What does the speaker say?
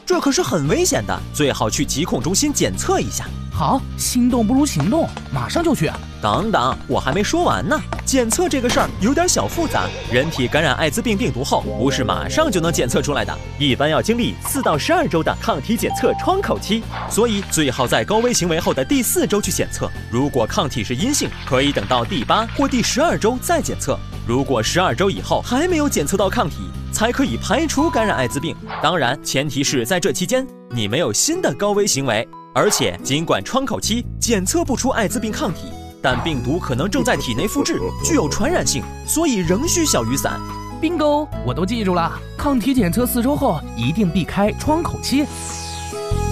这可是很危险的，最好去疾控中心检测一下。 好，心动不如行动，马上就去。 等等，我还没说完呢。检测这个事儿有点小复杂，人体感染艾滋病病毒后，不是马上就能检测出来的，一般要经历4到12周的抗体检测窗口期，所以最好在高危行为后的第4周去检测。如果抗体是阴性，可以等到第8或第12周再检测。如果12周以后还没有检测到抗体，才可以排除感染艾滋病。当然，前提是在这期间你没有新的高危行为。而且，尽管窗口期检测不出艾滋病抗体，但病毒可能正在体内复制，具有传染性，所以仍需小雨伞。 bingo，我都记住了。抗体检测4周后一定避开窗口期。